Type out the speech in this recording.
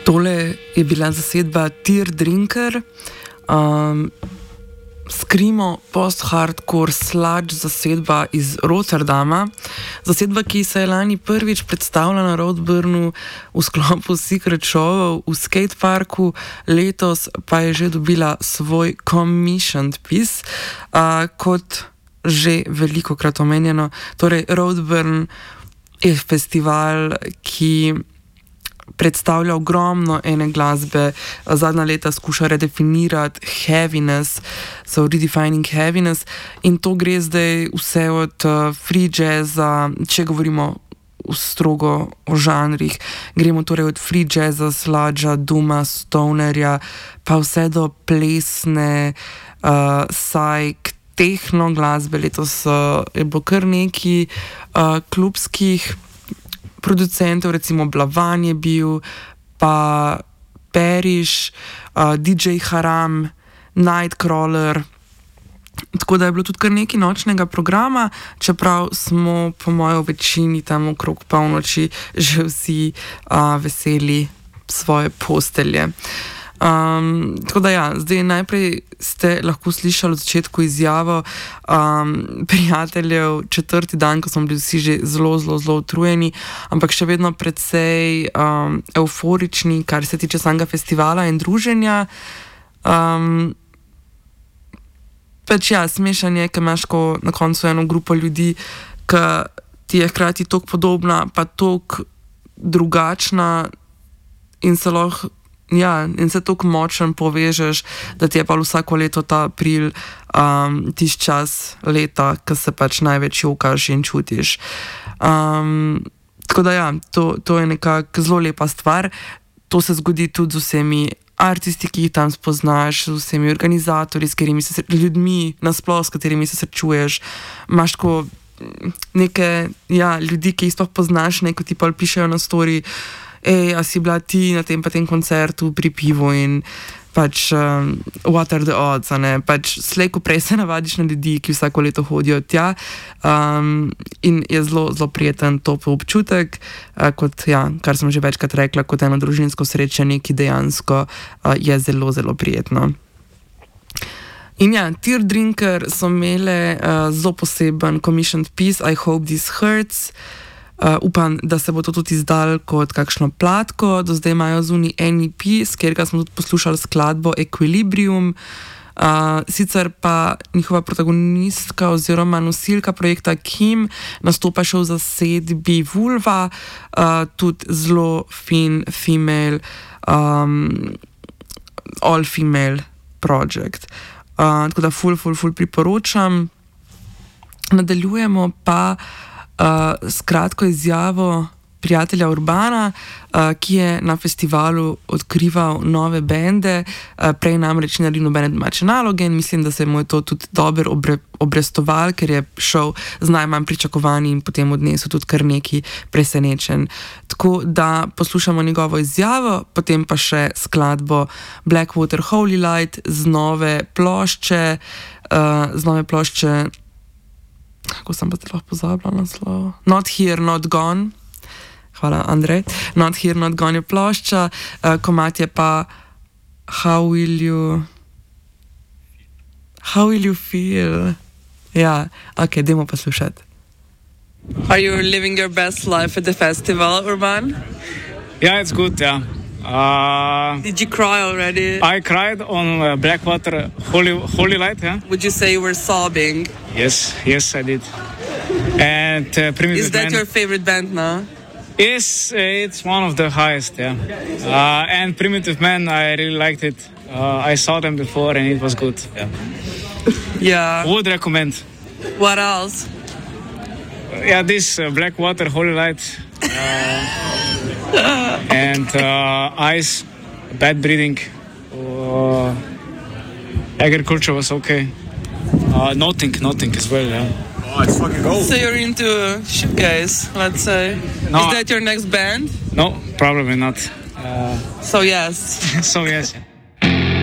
Tole je bila zasedba Tear Drinker, screamo post-hardcore sludge zasedba iz Rotterdama. Zasedba, ki se je lani prvič predstavila na Roadburnu v sklopu Secret Showov v skateparku, letos pa je že dobila svoj commissioned piece, kot že velikokrat omenjeno. Torej, Roadburn je festival, ki predstavlja ogromno ene glasbe. Zadnja leta skuša redefinirati heaviness, so redefining heaviness, in to gre zdaj vse od free jazza, če govorimo strogo o žanrih, gremo torej od free jazza, sludgea, dooma, stonerja, pa vse do plesne, psych, tehno glasbe. Letos je bilo kar nekaj klubskih producentov, recimo Blavan je bil, pa Perish, DJ Haram, Nightcrawler, tako da je bilo tudi kar nekaj nočnega programa, čeprav smo po mojo večini tam okrog polnoči že vsi veseli svoje postelje. Tako da ja, zdaj najprej ste lahko slišali od začetku izjavo prijateljev, četrti dan, ko smo bili vsi že zelo utrujeni, ampak še vedno precej euforični, kar se tiče samega festivala in druženja. Pač ja, smešanje, ker imaš na koncu eno grupo ljudi, ki ti je hkrati toliko podobna, pa toliko drugačna in se lahko in se tako močen povežeš, da ti je pa vsako leto ta april tisti čas leta, ko se pač največ jokaš in čutiš. Tako da ja, to je nekako zelo lepa stvar. To se zgodi tudi z vsemi artisti, ki jih tam spoznaš, z vsemi organizatorji, s katerimi ljudmi nasploh, s katerimi se srečuješ. Imaš tako neke ljudi, ki jih sploh poznaš, ko ti pa pišejo na story, a si bila ti na tem pa tem koncertu pri pivu, in pač what are the odds, pač slej ko prej se navadiš na ljudi, ki vsako leto hodijo tja, in je zelo prijeten topel občutek, kot kar sem že večkrat rekla, kot eno družinsko srečanje, ki dejansko je zelo prijetno. In ja, Tear Drinker so imele zelo poseben commissioned piece, I Hope This Hurts. Upam, da se bo to tudi izdal kot kakšno platko. Do zdaj imajo zunaj NEP, s katerega smo tudi poslušali skladbo Equilibrium. Sicer pa njihova protagonistka oziroma nosilka projekta Kim nastopa še v zasedbi Vulva, tudi zelo fin female, all female project. Tako da ful priporočam. Nadaljujemo pa s kratko izjavo prijatelja Urbana, ki je na festivalu odkrival nove bende, prej namreč ni naredil nobene domače naloge, in mislim, da se mu je to tudi dobro obrestoval, ker je šel z najmanj pričakovanji in potem odnesel tudi kar nekaj presenečen. Tako da poslušamo njegovo izjavo, potem pa še skladbo Blackwater Holy Light z nove plošče, kako sem pa te lahko pozabila naslov? Not Here, Not Gone. Hvala, Andrej. Not Here, Not Gone je plošča, komad je pa How Will You Feel. Ja, ok, dajmo poslušati. Are you living your best life at the festival, Urban? Yeah, it's good, yeah. Did you cry already? I cried on Blackwater Holy Light, yeah. Would you say you were sobbing? Yes, I did. And Primitive Is that Man, your favorite band now? Yes, it's one of the highest, yeah. And Primitive Man, I really liked it. I saw them before and it was good, yeah. Yeah. Would recommend. What else? Yeah, this Blackwater Holy Light. And Ice, Bad Breeding. Agriculture was okay. Nothing as well, yeah. Oh, it's fucking gold. So you're into shoegaze, let's say. No. Is that your next band? No, probably not. So yes. So yes.